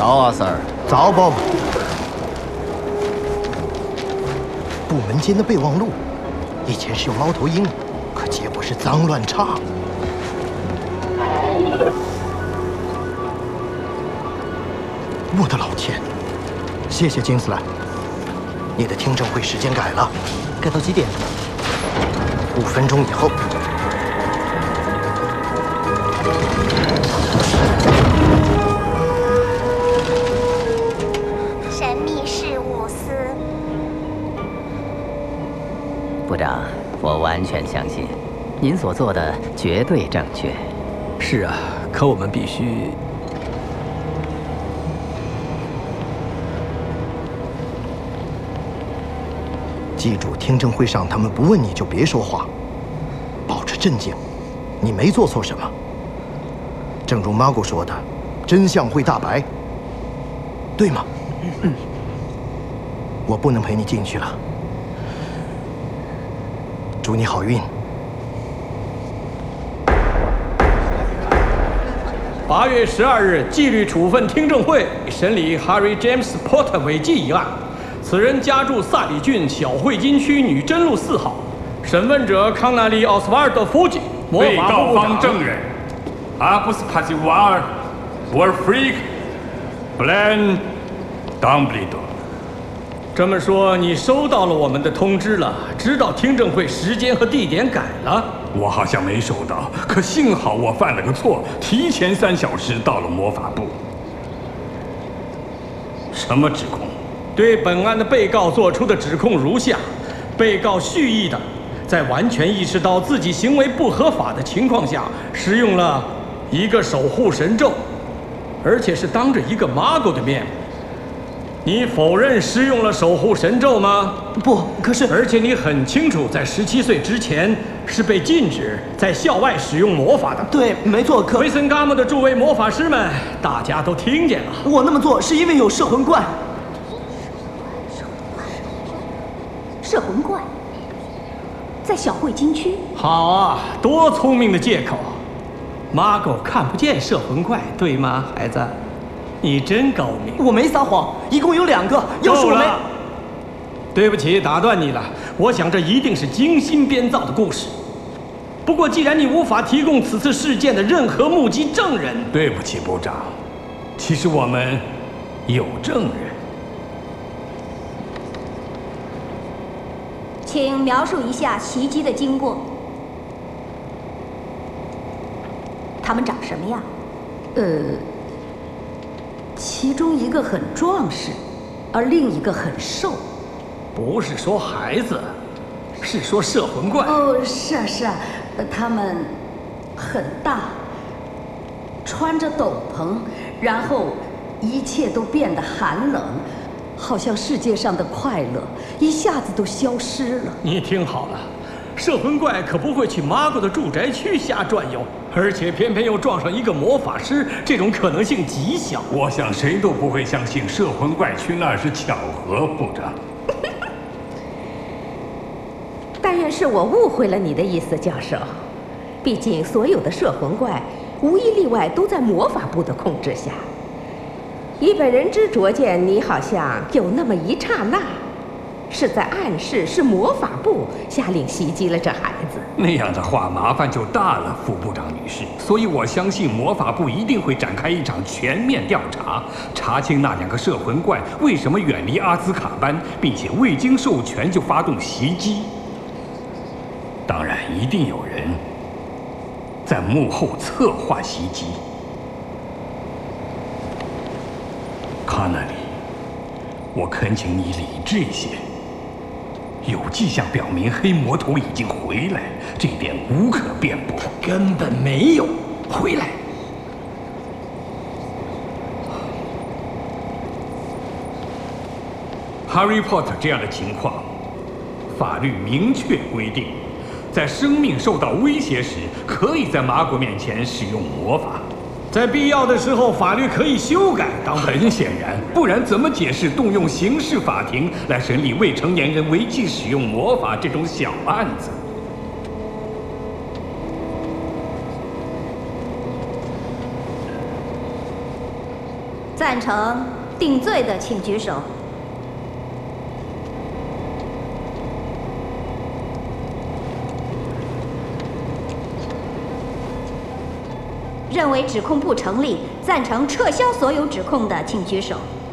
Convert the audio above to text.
早啊，Sir。 早，鲍勃。部门间的备忘录，以前是用猫头鹰，可结果是脏乱差。我的老天！谢谢金斯兰，你的听证会时间改了， 改到几点 ？5分钟以后。 神秘事务司部长，我完全相信，您所做的绝对正确。 是啊，可我们必须。 记住，听证会上他们不问你就别说话，保持镇静。你没做错什么。正如玛古说的，真相会大白，对吗？我不能陪你进去了。祝你好运。 8月12日，纪律处分听证会审理 Harry James Potter 违纪一案。此人家住萨里郡小汇金区女真路4号。审问者康纳利·奥斯瓦尔德·福吉， 被告方证人阿布斯帕西瓦尔·沃尔弗里克·布兰当布利多。 这么说，你收到了我们的通知了，知道听证会时间和地点改了？ 我好像没收到，可幸好我犯了个错，提前3小时到了魔法部。什么指控？ 对本案的被告作出的指控如下：被告蓄意的，在完全意识到自己行为不合法的情况下，使用了一个守护神咒，而且是当着一个玛狗的面。你否认施用了守护神咒吗？ 不，可是…… 而且你很清楚，在17岁之前是被禁止在校外使用魔法的。 对，没错。可维森伽姆的诸位魔法师们，大家都听见了。 我那么做是因为有摄魂怪。 摄魂怪在小汇金区。 好啊，多聪明的借口！玛狗看不见摄魂怪，对吗，孩子？你真高明。 我没撒谎，一共有2个。要是我没…… 对不起，打断你了。我想这一定是精心编造的故事。不过，既然你无法提供此次事件的任何目击证人， 对不起，部长。其实我们有证人。 请描述一下袭击的经过。他们长什么样？ 其中一个很壮实，而另一个很瘦。 不是说孩子，是说摄魂怪。 哦，是啊是啊，他们很大，穿着斗篷，然后一切都变得寒冷，好像世界上的快乐一下子都消失了。 你听好了，摄魂怪可不会去玛狗的住宅区瞎转悠，而且偏偏又撞上一个魔法师，这种可能性极小。 我想谁都不会相信摄魂怪去那儿是巧合，部长。 但愿是我误会了你的意思，教授。毕竟所有的摄魂怪，无一例外都在魔法部的控制下。以本人之拙见，你好像有那么一刹那，是在暗示是魔法部下令袭击了这孩子。 那样的话，麻烦就大了，副部长女士。所以我相信魔法部一定会展开一场全面调查，查清那2个摄魂怪为什么远离阿兹卡班，并且未经授权就发动袭击。当然，一定有人在幕后策划袭击。卡纳里，我恳请你理智一些。有迹象表明黑魔头已经回来，这点无可辩驳。 根本没有回来。 Harry Potter 这样的情况，法律明确规定，在生命受到威胁时，可以在玛狗面前使用魔法。 在必要的时候，法律可以修改。 很显然，不然怎么解释动用刑事法庭来审理未成年人违纪使用魔法这种小案子？ 赞成定罪的请举手。认为指控不成立，赞成撤销所有指控的请举手。